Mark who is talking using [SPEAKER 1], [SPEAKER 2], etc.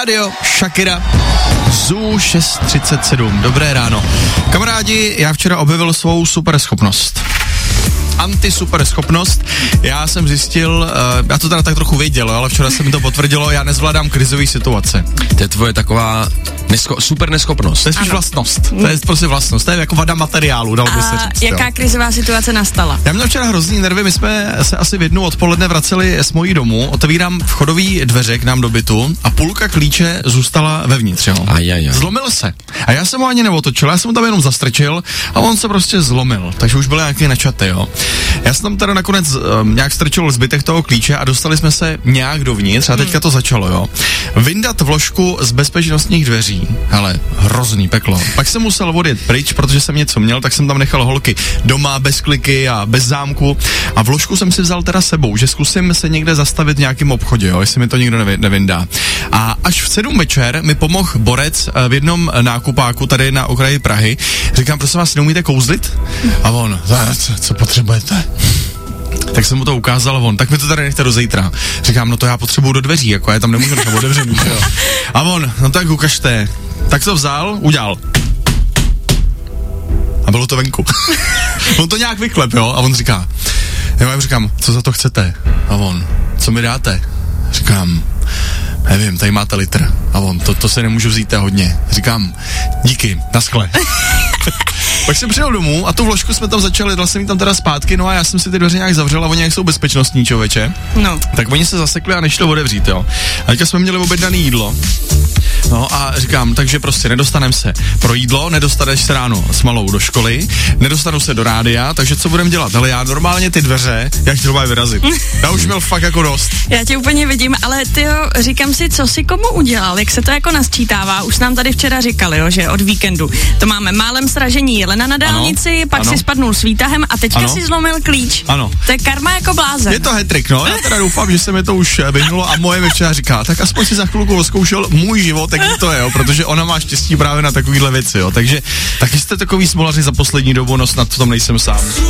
[SPEAKER 1] Radio, Shakira, Zoo 6:37, dobré ráno. Kamarádi, já včera objevil svou superschopnost. Antisuperschopnost. Já jsem zjistil, já to teda tak trochu věděl, ale včera se mi to potvrdilo, já nezvládám krizové situace.
[SPEAKER 2] To je tvoje taková super neschopnost.
[SPEAKER 1] To je spíš vlastnost. To je prostě vlastnost. To je jako vada materiálu, dalo by se říct.
[SPEAKER 3] Jaká krizová situace nastala?
[SPEAKER 1] Já měl včera hrozný nervy, my jsme se asi v 1 odpoledne vraceli s mojí domů, otevírám vchodový dveře k nám do bytu a půlka klíče zůstala vevnitř, jo. Zlomil se. A já jsem ho ani neotočil, já jsem ho tam jenom zastrčil a on se prostě zlomil, takže už byl nějaký načatý, jo. Já jsem tam teda nakonec nějak strčil zbytek toho klíče a dostali jsme se nějak dovnitř a teďka to začalo, jo. Vyndat vložku z bezpečnostních dveří, hele, hrozný peklo. Pak jsem musel odjet pryč, protože jsem něco měl, tak jsem tam nechal holky doma bez kliky a bez zámku a vložku jsem si vzal teda sebou, že zkusím se někde zastavit v nějakém obchodě, jo, jestli mi to nikdo nevyndá. A až v 7 večer mi pomohl borec v jednom nákupáku tady na okraji Prahy. Říkám, prosím vás, neumíte kouzlit? A on, co potřebujete? Tak jsem mu to ukázal a on, tak mi to tady nechte do zítra. Říkám, no to já potřebuju do dveří, jako já tam nemůžu nechat otevřený, jo. A on, no tak ukažte. Tak to vzal, udělal. A bylo to venku. On to nějak vyklep, jo, a on říká, já říkám, co za to chcete? A on, co mi dáte? Říkám, nevím, tady máte litr. A on, to se nemůžu vzít, to je hodně. Říkám, díky, naschle. Pak jsem přijel domů a tu vložku jsme tam začali, dal jsem jí tam teda zpátky, no a já jsem si ty dveře nějak zavřel a oni jak jsou bezpečnostní, člověče. No. Tak oni se zasekli a nešli otevřít, jo. A teďka jsme měli objednané jídlo. No a říkám, takže prostě nedostaneme se pro jídlo, nedostaneš se ráno s malou do školy, nedostanu se do rádia, takže co budeme dělat? Ale já normálně ty dveře, jak chtěl mají vyrazit. Já už měl fakt jako dost.
[SPEAKER 3] Já tě úplně vidím, ale tyjo, říkám si, co si komu udělal, jak se to jako nasčítává. Už nám tady včera říkali, jo, že od víkendu to máme málem sražení jelena na dálnici, pak si spadnul s výtahem a teďka si zlomil klíč.
[SPEAKER 1] Ano.
[SPEAKER 3] To je karma jako blázen.
[SPEAKER 1] Je to hat-trick, no. Já teda doufám, že se mi to už vyhnulo a moje večera říká, tak aspoň si za chvilku odzkoušel můj život, jaký to je, jo, protože ona má štěstí právě na takovýhle věci, jo. Takže taky jste takový smolaři za poslední dobu, no snad v tom nejsem sám.